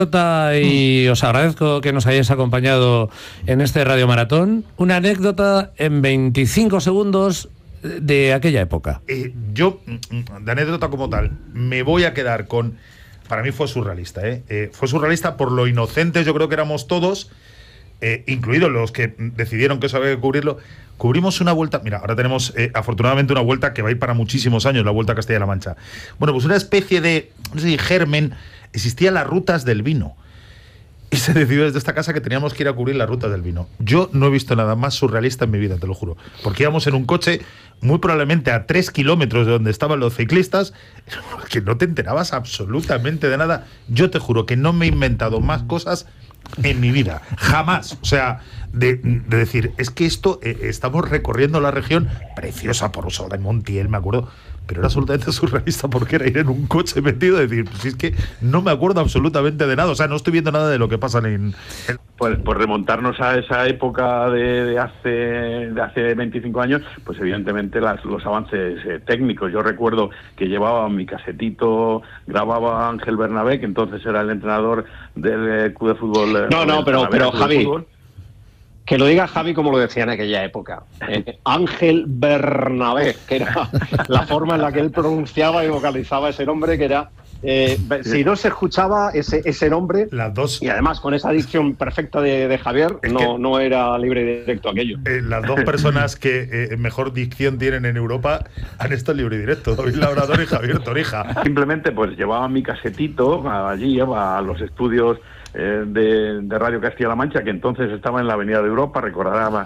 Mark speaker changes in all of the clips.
Speaker 1: Y os agradezco que nos hayáis acompañado en este Radio Maratón. Una anécdota en 25 segundos de aquella época.
Speaker 2: Yo, de anécdota como tal, me voy a quedar con... Para mí fue surrealista, fue surrealista por lo inocentes, yo creo que éramos todos, incluidos los que decidieron que eso había que cubrirlo. Cubrimos una vuelta, mira, ahora tenemos afortunadamente una vuelta que va a ir para muchísimos años, la Vuelta a Castilla-La Mancha. Bueno, pues una especie de, no sé si germen, existían las rutas del vino. Y se decidió desde esta casa que teníamos que ir a cubrir las rutas del vino. Yo no he visto nada más surrealista en mi vida, te lo juro. Porque íbamos en un coche, muy probablemente a 3 kilómetros de donde estaban los ciclistas, que no te enterabas absolutamente de nada. Yo te juro que no me he inventado más cosas en mi vida. Jamás. O sea, de decir, es que esto, estamos recorriendo la región preciosa por Osola, en Montiel, me acuerdo, pero era absolutamente surrealista porque era ir en un coche metido y decir, pues es que no me acuerdo absolutamente de nada, o sea, no estoy viendo nada de lo que pasa en...
Speaker 3: Pues por remontarnos a esa época de hace 25 años, pues evidentemente los avances técnicos. Yo recuerdo que llevaba mi casetito, grababa Ángel Bernabé, que entonces era el entrenador del club de fútbol.
Speaker 4: Pero Javi, que lo diga Javi como lo decía en aquella época. Ángel Bernabé, que era la forma en la que él pronunciaba y vocalizaba ese nombre, que era... si no se escuchaba ese nombre,
Speaker 2: las dos,
Speaker 4: y además con esa dicción perfecta de Javier, no era libre y directo aquello.
Speaker 2: Las dos personas que mejor dicción tienen en Europa han estado en libre y directo, David Labrador y Javier Torija.
Speaker 3: Simplemente pues llevaba mi casetito allí, a los estudios de Radio Castilla-La Mancha, que entonces estaba en la Avenida de Europa, recordará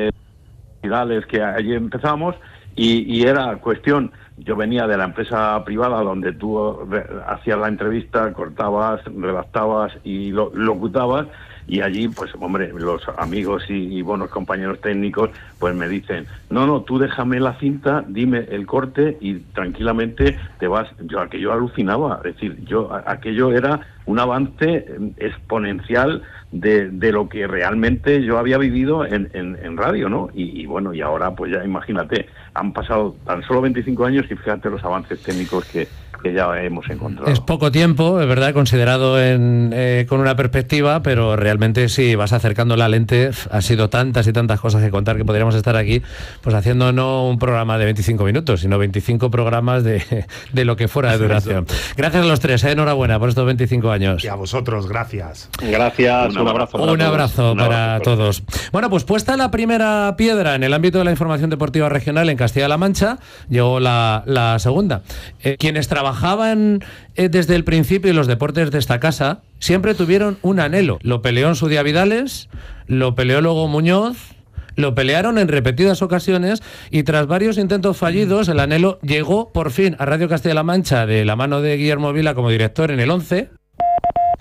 Speaker 3: que allí empezamos, y era cuestión... Yo venía de la empresa privada donde tú hacías la entrevista, cortabas, redactabas y locutabas, y allí, pues, hombre, los amigos y buenos compañeros técnicos, pues me dicen, no, tú déjame la cinta, dime el corte y tranquilamente te vas. Yo aquello alucinaba, es decir, aquello era un avance exponencial de lo que realmente yo había vivido en radio, ¿no? Y bueno, y ahora, pues ya imagínate, han pasado tan solo 25 años y fíjate los avances técnicos que ya hemos encontrado.
Speaker 1: Es poco tiempo, es verdad, considerado con una perspectiva, pero realmente si vas acercando la lente, ha sido tantas y tantas cosas que contar que podríamos estar aquí pues haciendo no un programa de 25 minutos, sino 25 programas de lo que fuera de duración. Gracias a los tres, enhorabuena por estos 25 años.
Speaker 2: Y a vosotros, gracias.
Speaker 4: Gracias, un abrazo.
Speaker 1: Un abrazo para todos. Bueno, pues puesta la primera piedra en el ámbito de la información deportiva regional en Castilla-La Mancha, llegó la segunda. Quienes trabajaban desde el principio en los deportes de esta casa siempre tuvieron un anhelo. Lo peleó en su día Vidales, lo peleó luego Muñoz, lo pelearon en repetidas ocasiones y tras varios intentos fallidos el anhelo llegó por fin a Radio Castilla-La Mancha de la mano de Guillermo Vila como director en el 11.